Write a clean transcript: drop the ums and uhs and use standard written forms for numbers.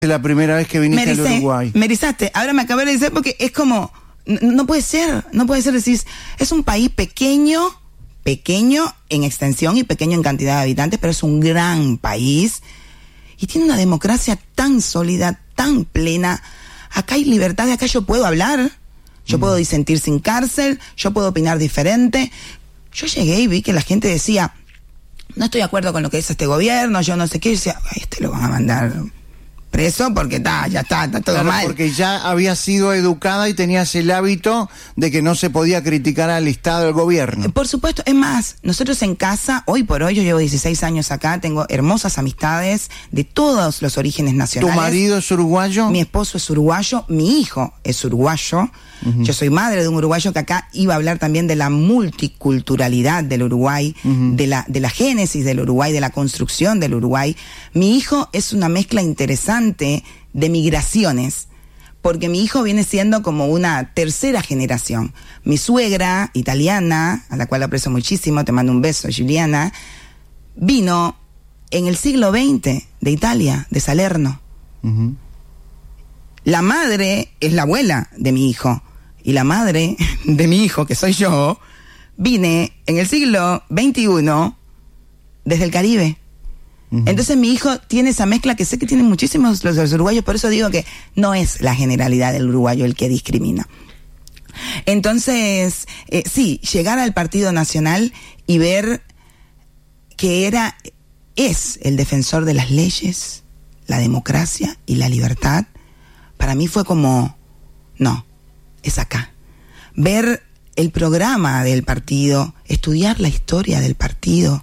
La primera vez que viniste al Uruguay. Me erizaste. Ahora me acabé de decir porque es como, no puede ser, decís, es un país pequeño en extensión y pequeño en cantidad de habitantes, pero es un gran país y tiene una democracia tan sólida, tan plena. Acá hay libertad, acá yo puedo hablar, yo puedo disentir sin cárcel, yo puedo opinar diferente. Yo llegué y vi que la gente decía, no estoy de acuerdo con lo que dice este gobierno, yo no sé qué, y decía, ay, lo van a mandar preso porque ya está todo mal. Porque ya había sido educada y tenías el hábito de que no se podía criticar al Estado, al gobierno. Por supuesto, es más, nosotros en casa, hoy por hoy, yo llevo 16 años acá, tengo hermosas amistades de todos los orígenes nacionales. ¿Tu marido es uruguayo? Mi esposo es uruguayo, mi hijo es uruguayo. Uh-huh. Yo soy madre de un uruguayo que acá iba a hablar también de la multiculturalidad del Uruguay, uh-huh, de la génesis del Uruguay, de la construcción del Uruguay. Mi hijo es una mezcla interesante de migraciones, porque mi hijo viene siendo como una tercera generación. Mi suegra, italiana, a la cual aprecio muchísimo, te mando un beso, Juliana, vino en el siglo XX de Italia, de Salerno. Uh-huh. La madre es la abuela de mi hijo. Y la madre de mi hijo, que soy yo, vine en el siglo XXI desde el Caribe. Uh-huh. Entonces mi hijo tiene esa mezcla que sé que tienen muchísimos los uruguayos, por eso digo que no es la generalidad del uruguayo el que discrimina. Entonces, sí, llegar al Partido Nacional y ver que es el defensor de las leyes, la democracia y la libertad, para mí fue como, no, es acá. Ver el programa del partido, estudiar la historia del partido,